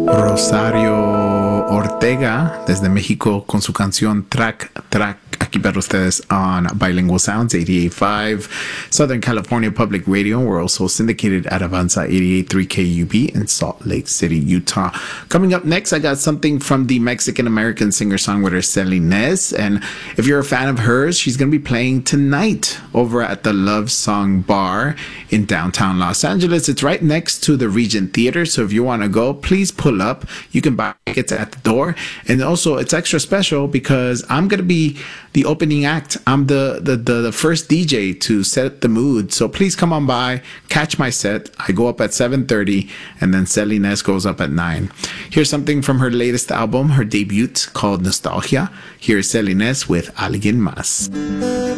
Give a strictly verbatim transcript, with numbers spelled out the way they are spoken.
Rosario Ortega desde México con su canción Track Track aquí para ustedes on Bilingual Sounds eighty-eight point five Southern California Public Radio. We're also syndicated at Avanza eighty-eight point three K U B in Salt Lake City, Utah. Coming up next, I got something from the Mexican-American singer-songwriter Selly Nez. And if you're a fan of hers, she's going to be playing tonight over at the Love Song Bar in downtown Los Angeles. It's right next to the Regent Theater. So if you want to go, please pull up. You can buy tickets at the door. And also, it's extra special because I'm going to be the opening act. I'm the, the, the, the first D J to set the mood. So please come on by, catch my set. I go up at seven thirty and then Selly Nez goes up at nine. Here's something from her latest album, her debut called Nostalgia. Here's Selly Nez with Alguien Más.